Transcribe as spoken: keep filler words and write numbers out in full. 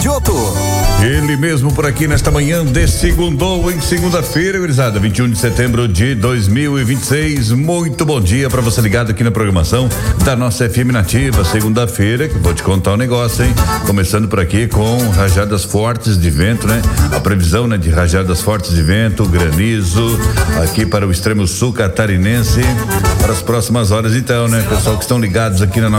Giotto. Ele mesmo por aqui nesta manhã de segundou em segunda-feira, gurizada, vinte e um de setembro de dois mil e vinte e seis. Muito bom dia para você ligado aqui na programação da nossa F M Nativa, segunda-feira, que vou te contar um negócio, hein? Começando por aqui com rajadas fortes de vento, né? A previsão, né, de rajadas fortes de vento, granizo aqui para o extremo sul catarinense para as próximas horas, então, né? Pessoal que estão ligados aqui na nossa